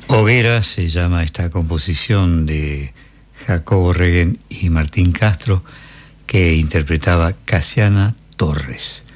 Hoguera se llama esta composición de Jacobo Regen y Martín Castro, que interpretaba Casiana Torres.